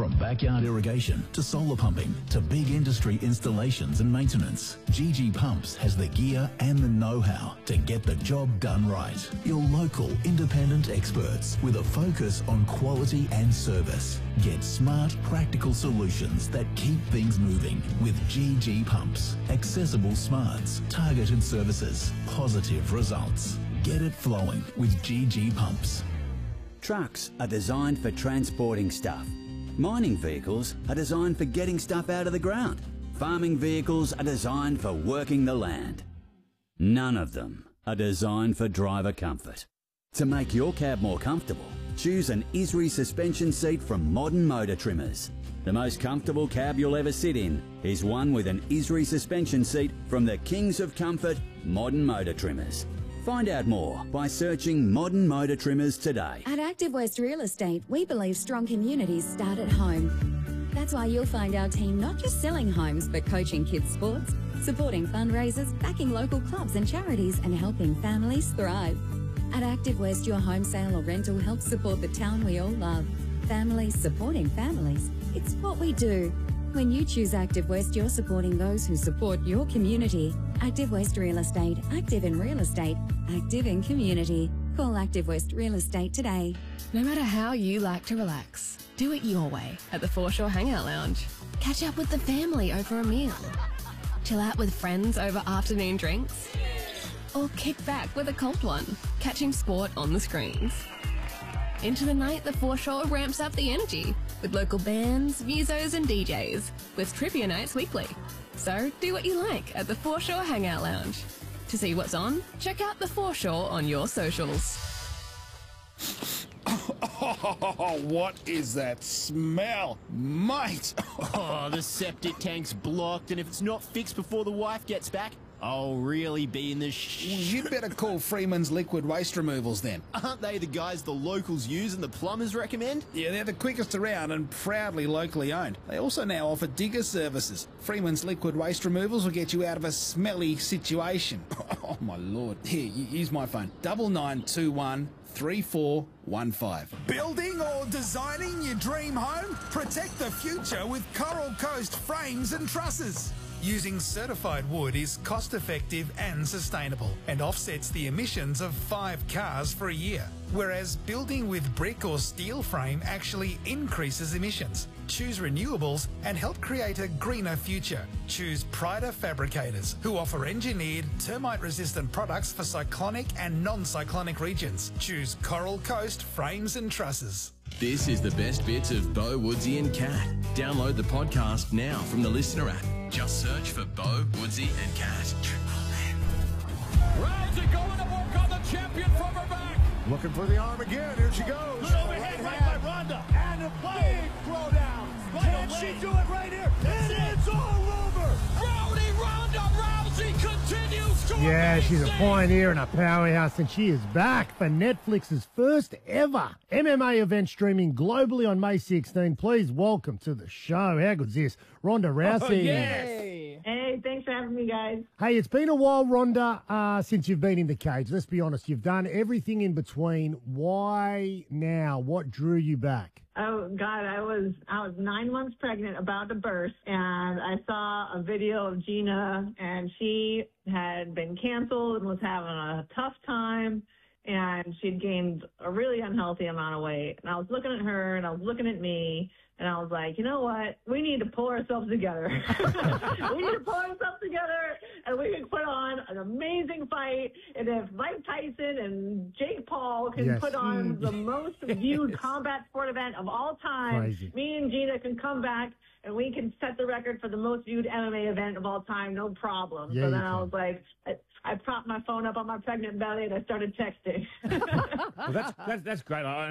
From backyard irrigation to solar pumping to big industry installations and maintenance, GG Pumps has the gear and the know-how to get the job done right. Your local independent experts with a focus on quality and service. Get smart, practical solutions that keep things moving with GG Pumps. Accessible smarts, targeted services, positive results. Get it flowing with GG Pumps. Trucks are designed for transporting stuff. Mining vehicles are designed for getting stuff out of the ground. Farming vehicles are designed for working the land. None of them are designed for driver comfort. To make your cab more comfortable, choose an Isri suspension seat from Modern Motor Trimmers. The most comfortable cab you'll ever sit in is one with an Isri suspension seat from the Kings of Comfort, Modern Motor Trimmers. Find out more by searching Modern Motor Trimmers today. At Active West Real Estate, we believe strong communities start at home. That's why you'll find our team not just selling homes, but coaching kids' sports, supporting fundraisers, backing local clubs and charities, and helping families thrive. At Active West, your home sale or rental helps support the town we all love. Families supporting families. It's what we do. When you choose Active West, you're supporting those who support your community. Active West Real Estate. Active in real estate. Active in community. Call Active West Real Estate today. No matter how you like to relax, do it your way at the Foreshore Hangout Lounge. Catch up with the family over a meal. Chill out with friends over afternoon drinks. Or kick back with a cold one, catching sport on the screens. Into the night, the Foreshore ramps up the energy with local bands, musos and DJs with trivia nights weekly. So do what you like at the Foreshore Hangout Lounge. To see what's on, check out the Foreshore on your socials. Oh, what is that smell? Mate! Oh, the septic tank's blocked, and if it's not fixed before the wife gets back, I'll really be in the You'd better call Freeman's Liquid Waste Removals then. Aren't they the guys the locals use and the plumbers recommend? Yeah, they're the quickest around and proudly locally owned. They also now offer digger services. Freeman's Liquid Waste Removals will get you out of a smelly situation. Oh, my Lord. Here, use my phone. 9921 3415. Building or designing your dream home? Protect the future with Coral Coast Frames and Trusses. Using certified wood is cost-effective and sustainable and offsets the emissions of 5 cars for a year, whereas building with brick or steel frame actually increases emissions. Choose renewables and help create a greener future. Choose Prida Fabricators, who offer engineered, termite-resistant products for cyclonic and non-cyclonic regions. Choose Coral Coast Frames and Trusses. This is the best bits of Bo, Woodsy and Cat. Download the podcast now from the Listener app. Just search for Bo, Woodsy and Cat. Rousey going to work on the champion from her back. Looking for the arm again. Here she goes. Good overhead right by Ronda. And a big throwdown. Can she do it right here? And it's all over. Rowdy Ronda Rousey continues to Yeah, she's a pioneer and a powerhouse, and she is back for Netflix's first ever MMA event streaming globally on May 16. Please welcome to the show. How good's this? Ronda Rousey. Oh, yes. Hey, thanks for having me, guys. Hey, it's been a while, Ronda, since you've been in the cage. Let's be honest, you've done everything in between. Why now? What drew you back? Oh God, I was 9 months pregnant, about to burst, and I saw a video of Gina, and she had been canceled and was having a tough time, and she'd gained a really unhealthy amount of weight. And I was looking at her, and I was looking at me, and I was like, you know what? We need to pull ourselves together. We need to pull ourselves together, and we can put on an amazing fight. And if Mike Tyson and Jake Paul can put on the most viewed combat sport event of all time, me and Gina can come back, and we can set the record for the most viewed MMA event of all time, no problem. Yeah, so then I was like, I propped my phone up on my pregnant belly, and I started texting. Well, that's great.